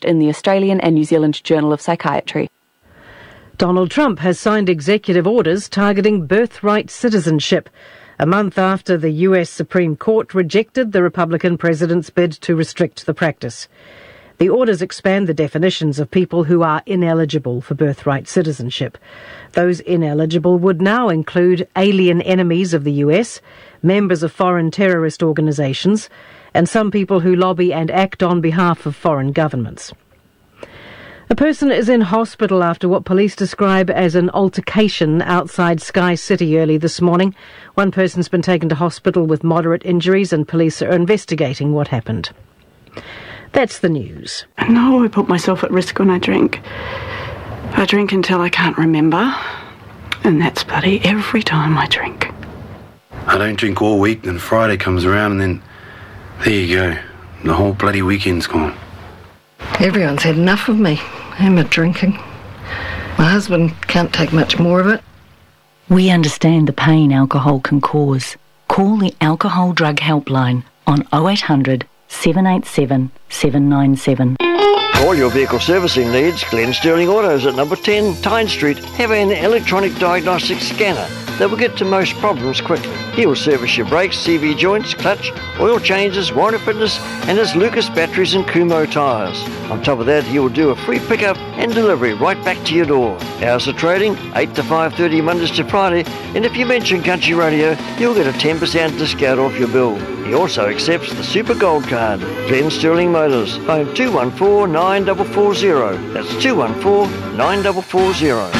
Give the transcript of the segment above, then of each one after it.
published in the Australian and New Zealand Journal of Psychiatry. Donald Trump has signed executive orders targeting birthright citizenship, a month after the US Supreme Court rejected the Republican president's bid to restrict the practice. The orders expand the definitions of people who are ineligible for birthright citizenship. Those ineligible would now include alien enemies of the US, members of foreign terrorist organisations, and some people who lobby and act on behalf of foreign governments. A person is in hospital after what police describe as an altercation outside Sky City early this morning. One person's been taken to hospital with moderate injuries and police are investigating what happened. That's the news. I know I put myself at risk when I drink. I drink until I can't remember, and that's bloody every time I drink. I don't drink all week, then Friday comes around and then there you go. The whole bloody weekend's gone. Everyone's had enough of me and my drinking. My husband can't take much more of it. We understand the pain alcohol can cause. Call the Alcohol Drug Helpline on 0800 787 797. For all your vehicle servicing needs, Glenn Sterling Autos at number 10 Tyne Street have an electronic diagnostic scanner that will get to most problems quickly. He will service your brakes, CV joints, clutch, oil changes, warranty fitness, and his Lucas batteries and Kumho tyres. On top of that, he will do a free pickup and delivery right back to your door. Hours of trading, 8 to 5:30 Mondays to Friday, and if you mention Country Radio, you'll get a 10% discount off your bill. He also accepts the Super Gold Card. Glenn Sterling Motors, phone 214 9440. That's 214 9440.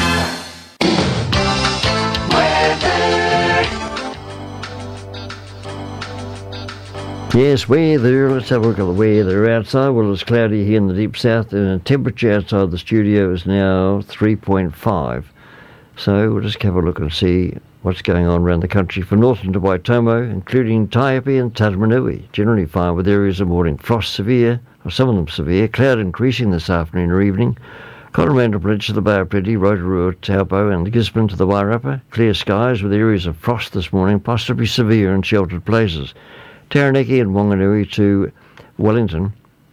Yes, weather. Let's have a look at the weather outside. Well, it's cloudy here in the deep south, and the temperature outside the studio is now 3.5. So we'll just have a look and see what's going on around the country for northern to Waitomo, including Taiapi and Taramanui. Generally fine with areas of morning frost severe, or some of them severe. Cloud increasing this afternoon or evening. Coromandel Bridge to the Bay of Plenty, Rotorua, Taupo and Gisborne to the Wairarapa. Clear skies with areas of frost this morning, possibly severe in sheltered places. Taranaki and Wanganui to Wellington.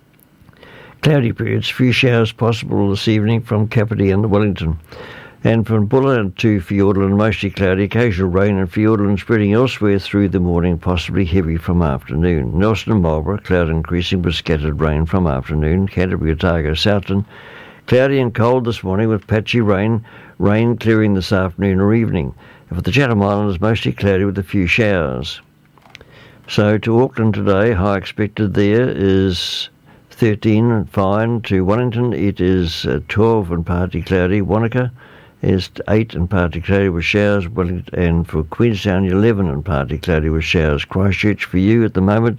Cloudy periods, few showers possible this evening from Kapiti and Wellington. And from Bulla to Fiordland, mostly cloudy, occasional rain in Fiordland spreading elsewhere through the morning, possibly heavy from afternoon. Nelson and Marlborough, cloud increasing with scattered rain from afternoon. Canterbury, Otago, Southland, cloudy and cold this morning with patchy rain clearing this afternoon or evening. And for the Chatham Islands, mostly cloudy with a few showers. So to Auckland today, high expected there is 13 and fine. To Wellington it is 12 and partly cloudy. Wanaka is 8 and partly cloudy with showers. And for Queenstown 11 and partly cloudy with showers. Christchurch for you at the moment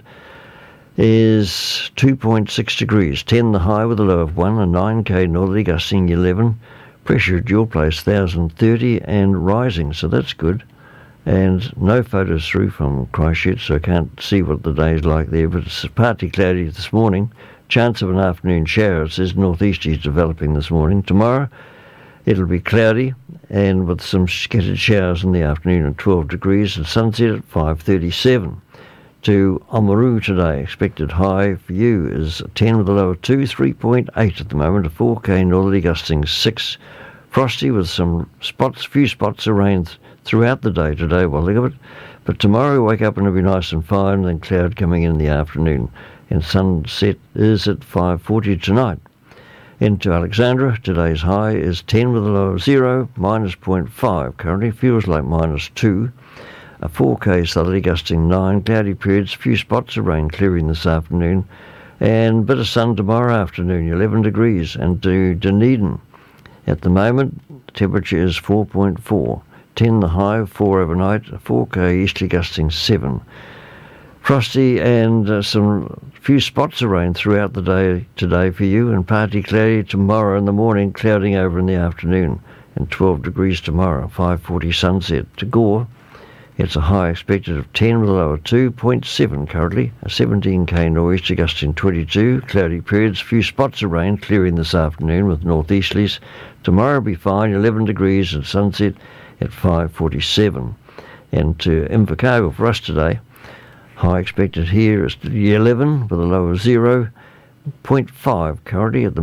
is 2.6 degrees. 10 the high with a low of 1 and 9k northerly gusting 11. Pressure at your place 1030 and rising, so that's good. And no photos through from Christchurch, so I can't see what the day's like there, but it's partly cloudy this morning. Chance of an afternoon shower. It says northeasterlies developing this morning. Tomorrow it'll be cloudy and with some scattered showers in the afternoon at 12 degrees and sunset at 5:37. To Oamaru today, expected high for you is 10 with a low of 2, 3.8 at the moment, a 4k northerly gusting 6. Frosty with some few spots of rain throughout the day today, well, look at it. But tomorrow we wake up and it'll be nice and fine, and then cloud coming in the afternoon. And sunset is at 5:40 tonight. Into Alexandra, today's high is 10 with a low of 0, minus 0.5. Currently feels like minus 2. A 4k southerly gusting 9, cloudy periods, few spots of rain clearing this afternoon, and bit of sun tomorrow afternoon, 11 degrees. And to Dunedin, at the moment, temperature is 4.4. 10 the high, 4 overnight, 4k easterly gusting 7. Frosty and some few spots of rain throughout the day today for you, and partly cloudy tomorrow in the morning, clouding over in the afternoon, and 12 degrees tomorrow, 5:40 sunset. To Gore, it's a high expected of 10 with a low of 2.7 currently, a 17k northeasterly gusting 22, cloudy periods, few spots of rain clearing this afternoon with northeasterlies. Tomorrow will be fine, 11 degrees and sunset at 5:47. And to Invercargill for us today, high expected here is 11 with a low of 0.5 currently at the